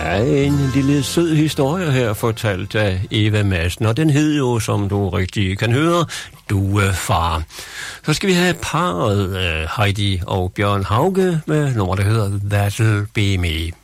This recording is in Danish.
Ja, en lille sød historie her, fortalt af Eva Madsen, og den hed jo, som du rigtig kan høre, Duefar. Så skal vi have parret Heidi og Bjørn Hauge med nummer, der hedder That'll Be Me.